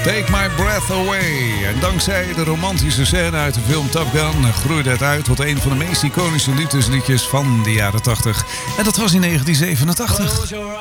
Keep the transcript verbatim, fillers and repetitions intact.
Take My Breath Away. En dankzij de romantische scène uit de film Top Gun groeide het uit tot een van de meest iconische liefdesliedjes van de jaren tachtig. En dat was in negentien zevenentachtig.